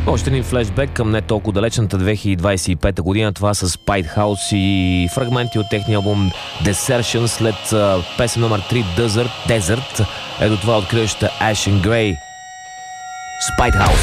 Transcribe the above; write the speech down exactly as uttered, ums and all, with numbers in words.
Още един флешбек към не толкова далечната две хиляди двадесет и пета година. Това с Spitehouse и фрагменти от техния албум Desertion след uh, песен номер три Desert. Desert. Ето това откриваща Ashen Grey. Spitehouse.